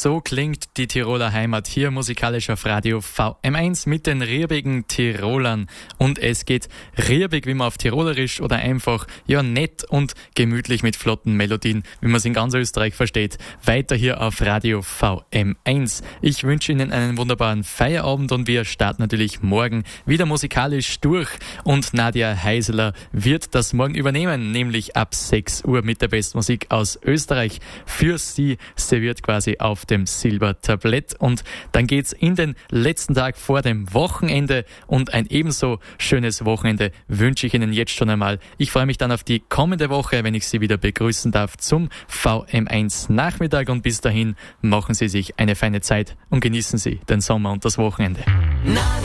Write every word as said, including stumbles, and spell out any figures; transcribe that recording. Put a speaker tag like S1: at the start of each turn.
S1: So klingt die Tiroler Heimat hier musikalisch auf Radio V M eins mit den riebigen Tirolern. Und es geht riebig, wie man auf Tirolerisch oder einfach ja nett und gemütlich mit flotten Melodien, wie man es in ganz Österreich versteht, weiter hier auf Radio V M eins. Ich wünsche Ihnen einen wunderbaren Feierabend und wir starten natürlich morgen wieder musikalisch durch. Und Nadja Heiseler wird das morgen übernehmen, nämlich ab sechs Uhr mit der Bestmusik aus Österreich. Für Sie serviert quasi auf dem Silbertablett. Und dann geht's in den letzten Tag vor dem Wochenende und ein ebenso schönes Wochenende wünsche ich Ihnen jetzt schon einmal. Ich freue mich dann auf die kommende Woche, wenn ich Sie wieder begrüßen darf zum V M eins Nachmittag, und bis dahin machen Sie sich eine feine Zeit und genießen Sie den Sommer und das Wochenende.